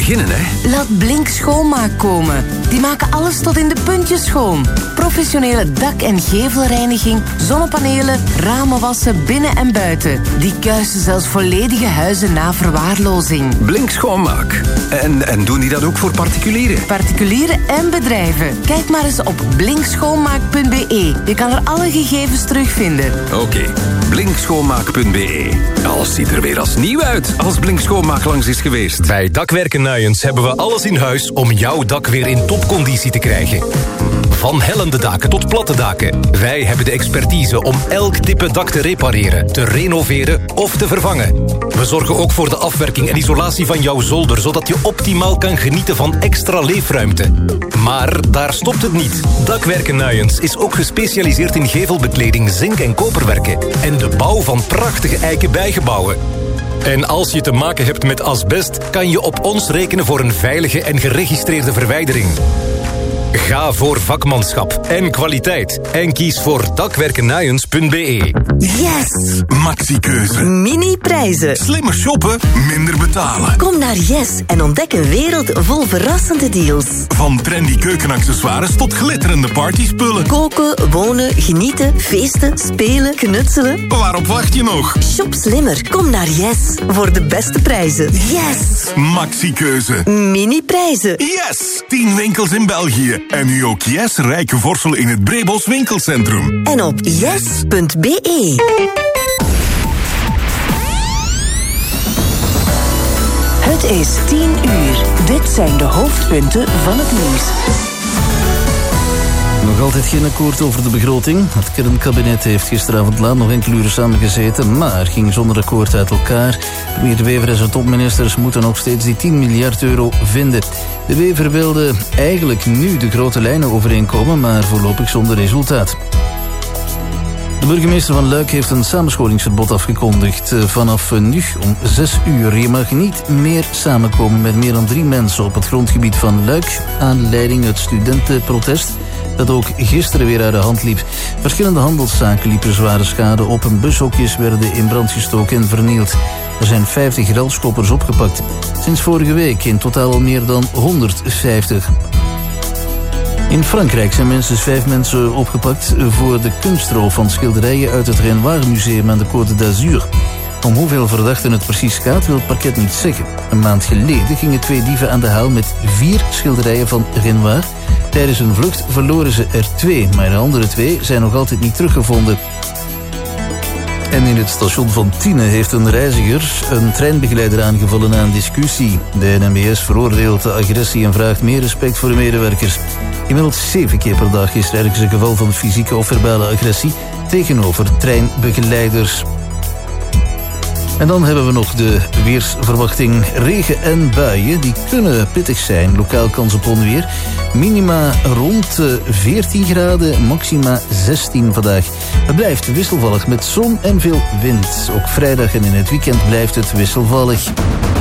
beginnen, hè? Laat Blink Schoonmaak komen. Die maken alles tot in de puntjes schoon. Professionele dak- en gevelreiniging, zonnepanelen, ramen wassen binnen en buiten. Die kuisen zelfs volledige huizen na verwaarlozing. Blink Schoonmaak. En doen die dat ook voor particulieren? Particulieren en bedrijven. Kijk maar eens op blinkschoonmaak.be. Je kan er alle gegevens terugvinden. Oké, blinkschoonmaak.be. Alles ziet er weer als nieuw uit als Blink Schoonmaak langs is geweest. Bij Dakwerken Nuyens hebben we alles in huis om jouw dak weer in topconditie te krijgen. Van hellende daken tot platte daken. Wij hebben de expertise om elk type dak te repareren, te renoveren of te vervangen. We zorgen ook voor de afwerking en isolatie van jouw zolder, zodat je optimaal kan genieten van extra leefruimte. Maar daar stopt het niet. Dakwerken Nuyens is ook gespecialiseerd in gevelbekleding, zink- en koperwerken en de bouw van prachtige eiken bijgebouwen. En als je te maken hebt met asbest, kan je op ons rekenen voor een veilige en geregistreerde verwijdering. Ga voor vakmanschap en kwaliteit en kies voor dakwerkennuyens.be. Yes! Maxi-keuze. Mini-prijzen. Slimmer shoppen, minder betalen. Kom naar Yes en ontdek een wereld vol verrassende deals. Van trendy keukenaccessoires tot glitterende partyspullen. Koken, wonen, genieten, feesten, spelen, knutselen. Waarop wacht je nog? Shop slimmer. Kom naar Yes voor de beste prijzen. Yes! Maxi-keuze. Mini-prijzen. Yes! 10 winkels in België. En nu ook Yes Rijke Vorsel in het Brebos winkelcentrum. En op yes.be. Het is 10 uur. Dit zijn de hoofdpunten van het nieuws. Nog altijd geen akkoord over de begroting. Het kernkabinet heeft gisteravond laat nog enkele uren samengezeten, maar ging zonder akkoord uit elkaar. Premier De Wever en zijn topministers moeten nog steeds die 10 miljard euro vinden. De Wever wilde eigenlijk nu de grote lijnen overeenkomen, maar voorlopig zonder resultaat. De burgemeester van Luik heeft een samenscholingsverbod afgekondigd. Vanaf nu om 6 uur. Je mag niet meer samenkomen met meer dan 3 mensen op het grondgebied van Luik. Aanleiding het studentenprotest dat ook gisteren weer uit de hand liep. Verschillende handelszaken liepen zware schade op en bushokjes werden in brand gestoken en vernield. Er zijn 50 relschoppers opgepakt. Sinds vorige week in totaal al meer dan 150. In Frankrijk zijn minstens 5 mensen opgepakt voor de kunstroof van schilderijen uit het Renoir Museum aan de Côte d'Azur. Om hoeveel verdachten het precies gaat, wil het parket niet zeggen. Een maand geleden gingen 2 dieven aan de haal met 4 schilderijen van Renoir. Tijdens hun vlucht verloren ze er 2, maar de andere 2 zijn nog altijd niet teruggevonden. En in het station van Tiene heeft een reiziger een treinbegeleider aangevallen na een discussie. De NMBS veroordeelt de agressie en vraagt meer respect voor de medewerkers. Gemiddeld 7 keer per dag is er ergens een geval van fysieke of verbale agressie tegenover treinbegeleiders. En dan hebben we nog de weersverwachting. Regen en buien, die kunnen pittig zijn. Lokaal kans op onweer. Minima rond 14 graden, maxima 16 vandaag. Het blijft wisselvallig met zon en veel wind. Ook vrijdag en in het weekend blijft het wisselvallig.